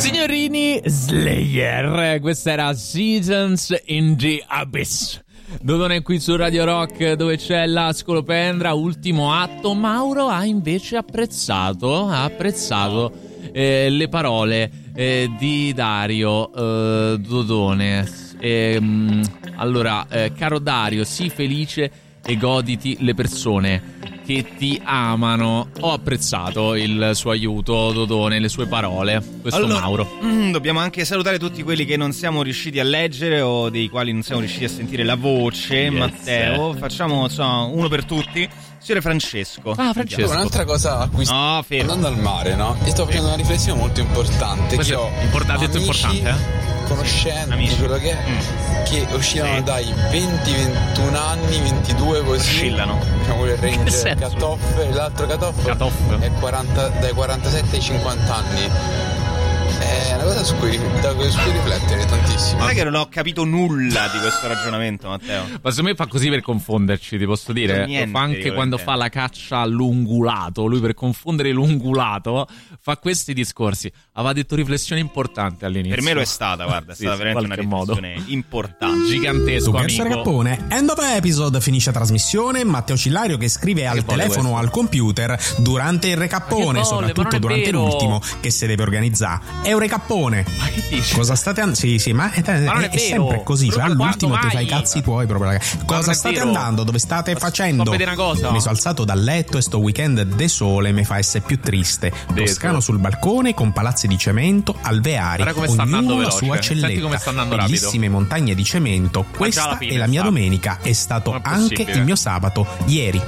Signorini, Slayer, questa era Seasons in the Abyss. Dodone qui su Radio Rock, dove c'è la scolopendra, ultimo atto. Mauro ha invece apprezzato le parole di Dario Dodone. Allora, caro Dario, sii felice e goditi le persone che ti amano. Ho apprezzato il suo aiuto, Dodone, le sue parole. Questo allora, Mauro. Dobbiamo anche salutare tutti quelli che non siamo riusciti a leggere o dei quali non siamo riusciti a sentire la voce. Yes. Matteo, facciamo uno per tutti. Signore Francesco. Francesco. Un'altra cosa a cui andando al mare, no? Io sto facendo una riflessione molto importante. Questo che ho importante, amici, importante, conoscenti, amici, quello che è, che oscillano dai 20, 21 anni, 22 così. Oscillano. Diciamo quello il range l'altro Katoff è dai 47 ai 50 anni. È una cosa su cui riflettere tantissimo. Non è che non ho capito nulla di questo ragionamento, Matteo. Ma secondo me fa così per confonderci, ti posso dire. Niente, fa anche quando fa la caccia all'ungulato. Lui, per confondere l'ungulato, fa questi discorsi. Aveva detto riflessione importante all'inizio. Per me lo è stata, guarda, è stata veramente una riflessione importante. Gigantesco, amico. Ragappone, end of episode, finisce trasmissione. Matteo Cillario che scrive al telefono o al computer durante il recappone, soprattutto durante l'ultimo, che si deve organizzare. È un recappone. Ma che dici? Cosa state andando? Sì, ma è sempre così. Cioè, all'ultimo ti fai i cazzi tuoi proprio. Cosa state andando? Dove state facendo? Sto vedere una cosa. Mi sono alzato dal letto e sto weekend de sole mi fa essere più triste. Toscano sul balcone con palazzi di cemento alveari. Ognuno la sua celletta. Bellissime montagne di cemento. Questa è la mia domenica. È stato anche il mio sabato ieri.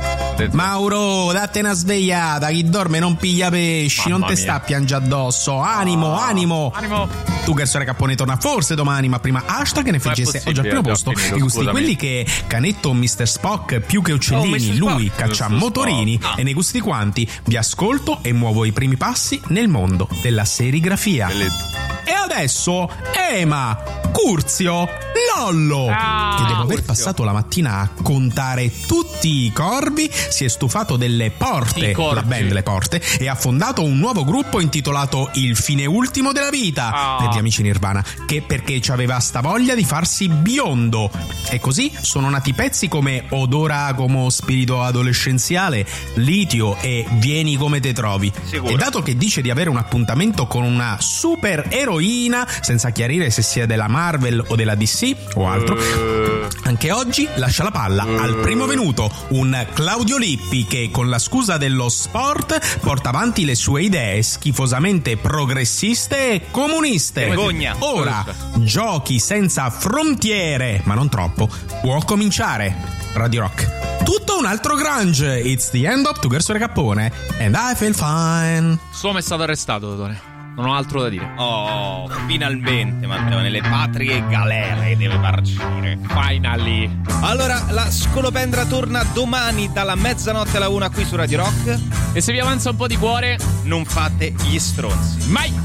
Mauro, date una svegliata. Chi dorme non piglia pesci. Mamma non te mia. sta a piangere addosso. Animo. Tu che il Cappone torna forse domani, ma prima hashtag ne facesse oggi al primo posto i gusti quelli che Canetto Mr. Spock più che uccellini, lui caccia motorini e nei gusti quanti vi ascolto e muovo i primi passi nel mondo della serigrafia. E adesso Ema Curzio Lollo, che dopo aver passato la mattina a contare tutti i corvi si è stufato delle porte, la band Le Porte, e ha fondato un nuovo gruppo intitolato Il fine ultimo della vita per gli amici Nirvana, che perché c'aveva sta voglia di farsi biondo. E così sono nati pezzi come Odora come spirito adolescenziale, Litio e Vieni come te trovi. Sicuro. E dato che dice di avere un appuntamento con una super eroina, senza chiarire se sia della Marvel o della DC o altro, anche oggi lascia la palla al primo venuto, un Claudio Lippi che con la scusa dello sport porta avanti le sue idee schifosamente progressiste e comuniste. Vergogna. Ora, giochi senza frontiere, ma non troppo, può cominciare. Radio Rock. Tutto un altro grunge. It's the end of Two Cappone and I feel fine. Suomo è stato arrestato, Dodone. Non ho altro da dire. Oh, finalmente Matteo nelle patrie galere deve marcire. Finally. Allora, la scolopendra torna domani dalla mezzanotte alla 1 qui su Radio Rock. E se vi avanza un po' di cuore, non fate gli stronzi. mai.